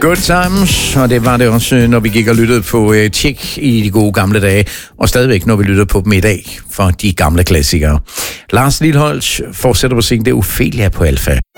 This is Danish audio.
Good times, og det var det også, når vi gik og lyttede på Tjek i de gode gamle dage, og stadigvæk, når vi lytter på dem i dag, for de gamle klassikere. Lars Lilholt fortsætter på scenen, det er Ophelia på Alfa.